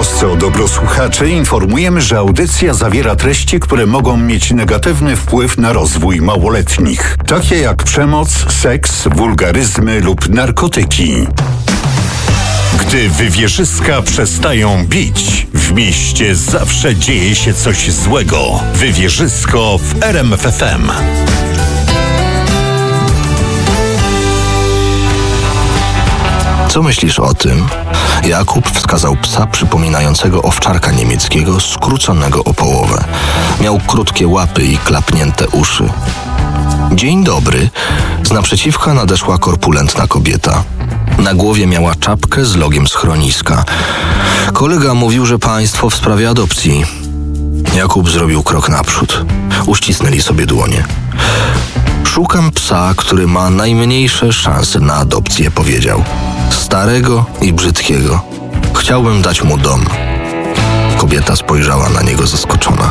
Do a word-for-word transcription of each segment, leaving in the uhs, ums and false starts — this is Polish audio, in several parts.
trosce o dobro słuchaczy informujemy, że audycja zawiera treści, które mogą mieć negatywny wpływ na rozwój małoletnich, takie jak przemoc, seks, wulgaryzmy lub narkotyki. Gdy wywierzyska przestają bić, w mieście zawsze dzieje się coś złego. Wywierzysko w R M F F M. Co myślisz o tym? Jakub wskazał psa przypominającego owczarka niemieckiego, skróconego o połowę. Miał krótkie łapy i klapnięte uszy. Dzień dobry. Z naprzeciwka nadeszła korpulentna kobieta. Na głowie miała czapkę z logiem schroniska. Kolega mówił, że państwo w sprawie adopcji. Jakub zrobił krok naprzód. Uścisnęli sobie dłonie. Szukam psa, który ma najmniejsze szanse na adopcję, powiedział. Starego i brzydkiego. Chciałbym dać mu dom. Kobieta spojrzała na niego zaskoczona.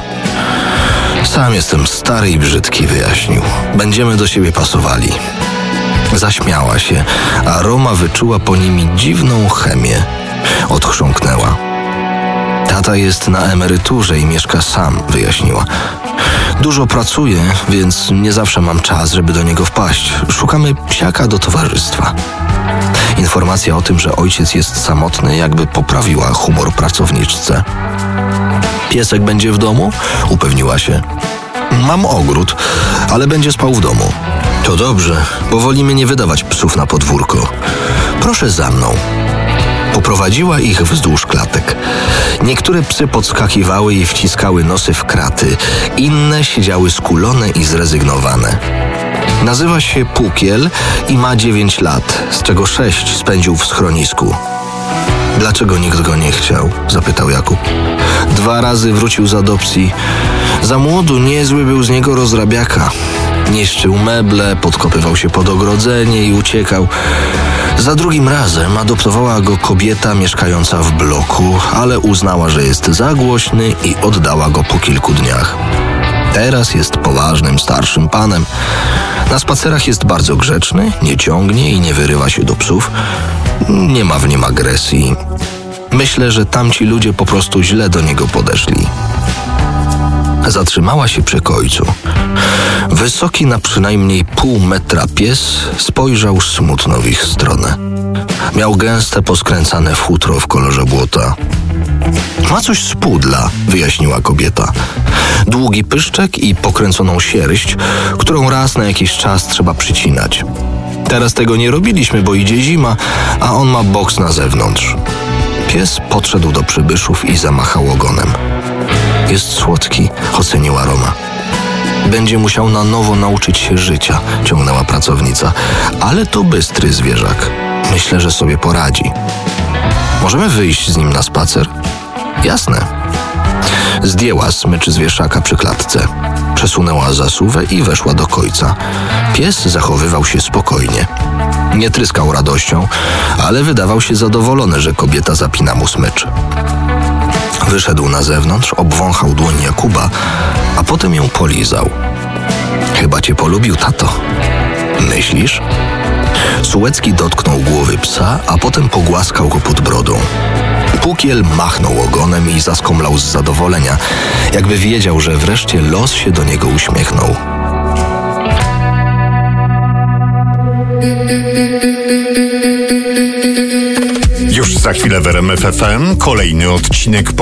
Sam jestem stary i brzydki, wyjaśnił. Będziemy do siebie pasowali. Zaśmiała się, a Roma wyczuła po nimi dziwną chemię. Odchrząknęła. Tata jest na emeryturze i mieszka sam, wyjaśniła. Dużo pracuję, więc nie zawsze mam czas, żeby do niego wpaść. Szukamy psiaka do towarzystwa. Informacja o tym, że ojciec jest samotny, jakby poprawiła humor pracowniczce. Piesek będzie w domu? Upewniła się. Mam ogród, ale będzie spał w domu. To dobrze, bo wolimy nie wydawać psów na podwórko. Proszę za mną. Poprowadziła ich wzdłuż klatek. Niektóre psy podskakiwały i wciskały nosy w kraty, inne siedziały skulone i zrezygnowane. Nazywa się Pukiel i ma dziewięć lat, z czego sześć spędził w schronisku. Dlaczego nikt go nie chciał? Zapytał Jakub. Dwa razy wrócił z adopcji. Za młodu niezły był z niego rozrabiaka. Niszczył meble, podkopywał się pod ogrodzenie i uciekał. Za drugim razem adoptowała go kobieta mieszkająca w bloku, ale uznała, że jest za głośny i oddała go po kilku dniach. Teraz jest poważnym, starszym panem. Na spacerach jest bardzo grzeczny, nie ciągnie i nie wyrywa się do psów. Nie ma w nim agresji. Myślę, że tamci ludzie po prostu źle do niego podeszli. Zatrzymała się przy kojcu. Wysoki na przynajmniej pół metra pies spojrzał smutno w ich stronę. Miał gęste, poskręcane futro w kolorze błota. Ma coś z pudla, wyjaśniła kobieta. Długi pyszczek i pokręconą sierść, którą raz na jakiś czas trzeba przycinać. Teraz tego nie robiliśmy, bo idzie zima, a on ma boks na zewnątrz. Pies podszedł do przybyszów i zamachał ogonem. Jest słodki, oceniła Roma. Będzie musiał na nowo nauczyć się życia, ciągnęła pracownica. Ale to bystry zwierzak. Myślę, że sobie poradzi. Możemy wyjść z nim na spacer? Jasne. Zdjęła smycz z wieszaka przy klatce. Przesunęła zasuwę i weszła do kojca. Pies zachowywał się spokojnie. Nie tryskał radością, ale wydawał się zadowolony, że kobieta zapina mu smycz. Wyszedł na zewnątrz, obwąchał dłoń Jakuba, a potem ją polizał. Chyba cię polubił, tato. Myślisz? Sułecki dotknął głowy psa, a potem pogłaskał go pod brodą. Pukiel machnął ogonem i zaskomlał z zadowolenia, jakby wiedział, że wreszcie los się do niego uśmiechnął. Już za chwilę w R M F F M kolejny odcinek